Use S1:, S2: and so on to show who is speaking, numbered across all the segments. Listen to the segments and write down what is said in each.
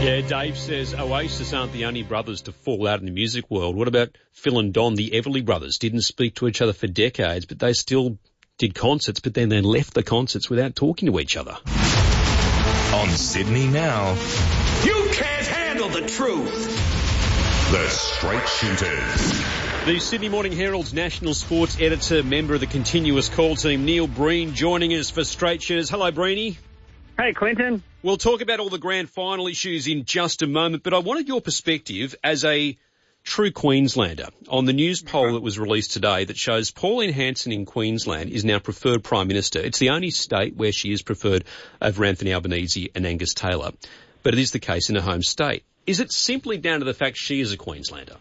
S1: Yeah, Dave says Oasis aren't the only brothers to fall out in the music world. What about Phil and Don, the Everly brothers? Didn't speak to each other for decades, but they still did concerts, but then they left the concerts without talking to each other.
S2: On Sydney Now,
S3: you can't handle the truth.
S2: The Straight Shooters.
S1: The Sydney Morning Herald's national sports editor, member of the continuous call team, Neil Breen, joining us for Straight Shooters. Hello, Breeny.
S4: Hey, Clinton.
S1: We'll talk about all the grand final issues in just a moment, but I wanted your perspective as a true Queenslander on the news poll that was released today that shows Pauline Hanson in Queensland is now preferred Prime Minister. It's the only state where she is preferred over Anthony Albanese and Angus Taylor, but it is the case in her home state. Is it simply down to the fact she is a Queenslander?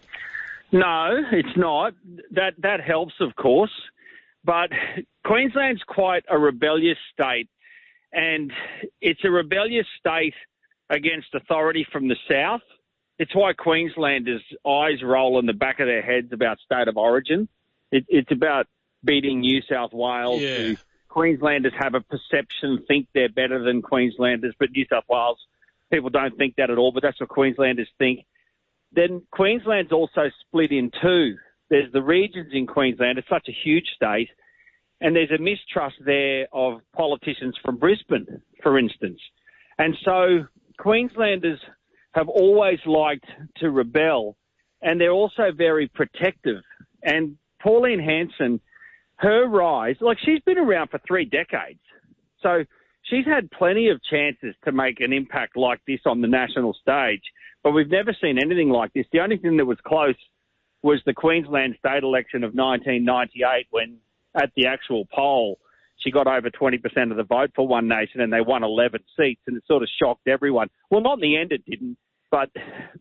S4: No, it's not. That helps, of course, but Queensland's quite a rebellious state. And it's a rebellious state against authority from the south. It's why Queenslanders' eyes roll in the back of their heads about state of origin. It's about beating New South Wales.
S1: Yeah.
S4: Queenslanders have a perception, think they're better than Queenslanders, but New South Wales people don't think that at all, but that's what Queenslanders think. Then Queensland's also split in two. There's the regions in Queensland. It's such a huge state. And there's a mistrust there of politicians from Brisbane, for instance. And so Queenslanders have always liked to rebel, and they're also very protective. And Pauline Hanson, her rise, like she's been around for 3 decades. So she's had plenty of chances to make an impact like this on the national stage, but we've never seen anything like this. The only thing that was close was the Queensland state election of 1998 when, at the actual poll, she got over 20% of the vote for One Nation and they won 11 seats, and it sort of shocked everyone. Well, not in the end it didn't, but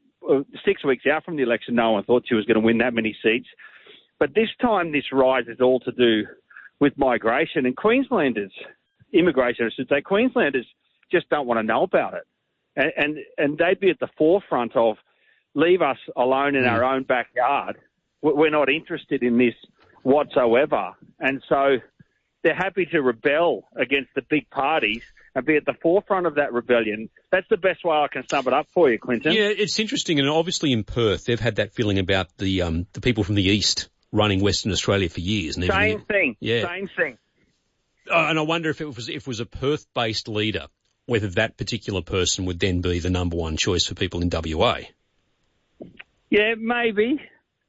S4: 6 weeks out from the election, no one thought she was going to win that many seats. But this time, this rise is all to do with migration, and Queenslanders, immigration, I should say, Queenslanders just don't want to know about it. And they'd be at the forefront of leave us alone in our own backyard. We're not interested in this whatsoever. And so they're happy to rebel against the big parties and be at the forefront of that rebellion. That's the best way I can sum it up for you, Clinton.
S1: Yeah, it's interesting. And obviously in Perth, they've had that feeling about the people from the east running Western Australia for years. And
S4: Same thing.
S1: Yeah.
S4: Same thing.
S1: And I wonder if it was a Perth-based leader, whether that particular person would then be the number one choice for people in WA.
S4: Yeah, maybe.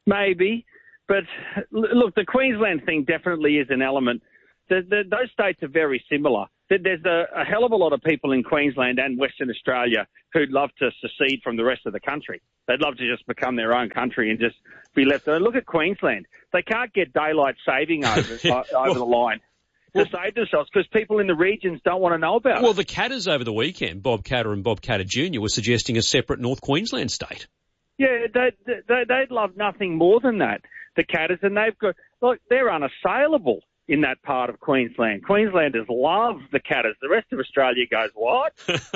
S4: But look, the Queensland thing definitely is an element. Those states are very similar. There's a hell of a lot of people in Queensland and Western Australia who'd love to secede from the rest of the country. They'd love to just become their own country and just be left alone. Look at Queensland. They can't get daylight saving over the line to save themselves because people in the regions don't want to know about it.
S1: Well, the Catters over the weekend, Bob Catter and Bob Catter Jr. were suggesting a separate North Queensland state.
S4: Yeah, they'd love nothing more than that, the Catters, and they're unassailable in that part of Queensland. Queenslanders love the Catters. The rest of Australia goes, what?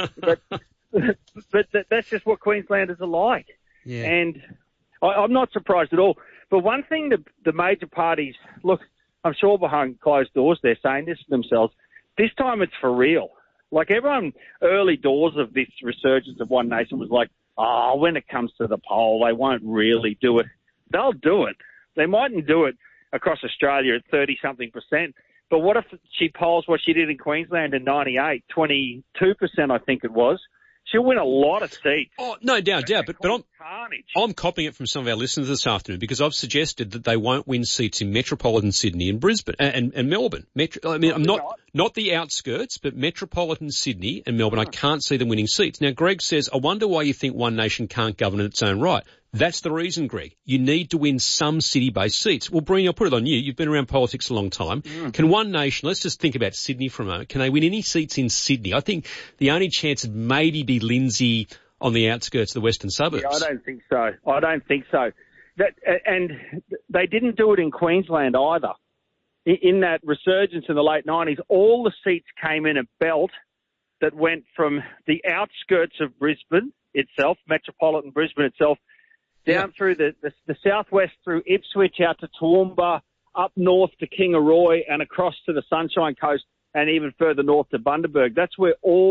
S4: but that's just what Queenslanders are like.
S1: Yeah.
S4: And I'm not surprised at all. But one thing the major parties, look, I'm sure behind closed doors they're saying this to themselves, this time it's for real. Like everyone early doors of this resurgence of One Nation was like, when it comes to the poll, they won't really do it. They'll do it. They mightn't do it across Australia at 30-something%. But what if she polls what she did in Queensland in 98, 22%, I think it was? She'll win a lot of seats.
S1: Oh, no doubt. But
S4: carnage.
S1: I'm copying it from some of our listeners this afternoon because I've suggested that they won't win seats in metropolitan Sydney and Brisbane and Melbourne. I'm not the outskirts, but metropolitan Sydney and Melbourne. I can't see them winning seats. Now, Greg says, I wonder why you think One Nation can't govern in its own right. That's the reason, Greg. You need to win some city-based seats. Well, Breen, I'll put it on you. You've been around politics a long time. Can One Nation, let's just think about Sydney for a moment. Can they win any seats in Sydney? I think the only chance would maybe be Lindsay on the outskirts of the western suburbs.
S4: Yeah, I don't think so. And they didn't do it in Queensland either. In that resurgence in the late 90s, all the seats came in a belt that went from the outskirts of Brisbane itself, metropolitan Brisbane itself, down through the southwest through Ipswich out to Toowoomba, up north to Kingaroy and across to the Sunshine Coast and even further north to Bundaberg. That's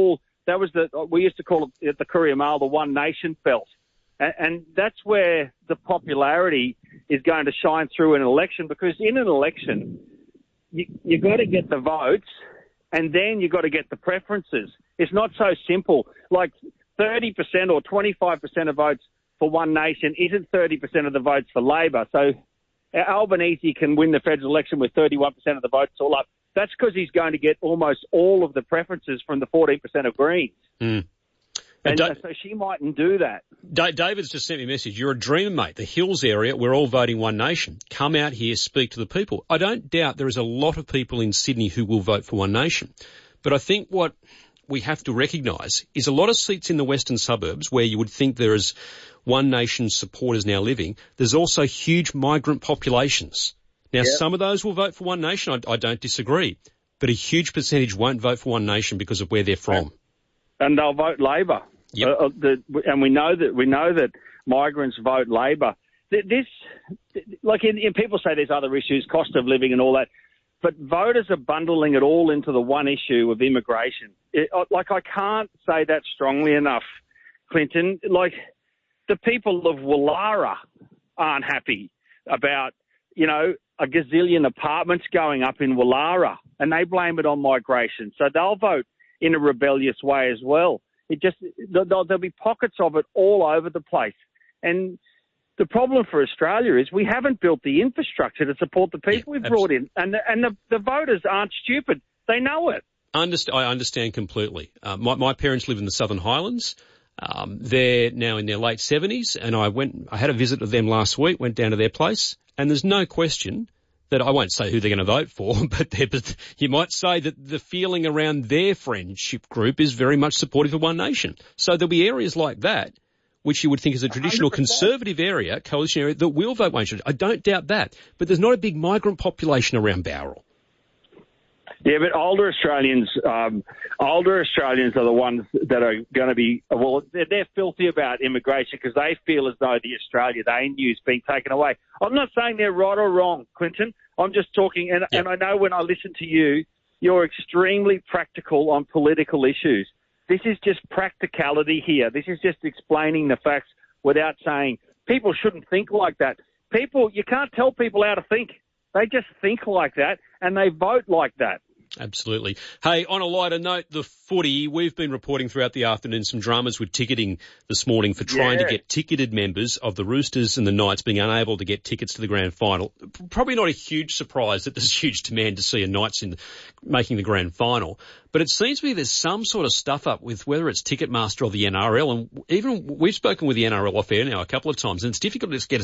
S4: That was we used to call it at the Courier Mail the One Nation belt. And that's where the popularity is going to shine through in an election, because in an election, you got to get the votes and then you got to get the preferences. It's not so simple. Like 30% or 25% of votes for One Nation isn't 30% of the votes for Labor. So Albanese can win the federal election with 31% of the votes all up. That's because he's going to get almost all of the preferences from the 14% of Greens.
S1: Mm.
S4: And so she mightn't do that.
S1: David's just sent me a message. You're a dreamer, mate. The Hills area, we're all voting One Nation. Come out here, speak to the people. I don't doubt there is a lot of people in Sydney who will vote for One Nation. But I think what we have to recognise is a lot of seats in the western suburbs where you would think there is One Nation supporters now living, there's also huge migrant populations. Now, Some of those will vote for One Nation. I don't disagree. But a huge percentage won't vote for One Nation because of where they're from.
S4: And they'll vote Labor.
S1: Yep.
S4: And we know that migrants vote Labor. This, like in people say there's other issues, cost of living and all that, but voters are bundling it all into the one issue of immigration. I can't say that strongly enough, Clinton. Like, the people of Woollahra aren't happy about, a gazillion apartments going up in Woollahra, and they blame it on migration. So they'll vote in a rebellious way as well. There'll be pockets of it all over the place. And the problem for Australia is we haven't built the infrastructure to support the people we've brought in. And the voters aren't stupid. They know it.
S1: I understand completely. My parents live in the Southern Highlands. They're now in their late 70s, and I had a visit of them last week, went down to their place, and there's no question that I won't say who they're going to vote for, but you might say that the feeling around their friendship group is very much supportive of One Nation. So there'll be areas like that, which you would think is a traditional
S4: 100%.
S1: Conservative area, coalition area, that will vote One Nation. I don't doubt that. But there's not a big migrant population around Bowral.
S4: Yeah, but older Australians are the ones that are going to be, they're filthy about immigration because they feel as though the Australia they knew is being taken away. I'm not saying they're right or wrong, Clinton. I'm just talking, and I know when I listen to you, you're extremely practical on political issues. This is just practicality here. This is just explaining the facts without saying people shouldn't think like that. You can't tell people how to think. They just think like that, and they vote like that.
S1: Absolutely. Hey, on a lighter note, the footy, we've been reporting throughout the afternoon some dramas with ticketing this morning for trying to get ticketed members of the Roosters and the Knights being unable to get tickets to the grand final. Probably not a huge surprise that there's huge demand to see a Knights making the grand final. But it seems to me there's some sort of stuff up with whether it's Ticketmaster or the NRL. And even we've spoken with the NRL off air now a couple of times, and it's difficult to get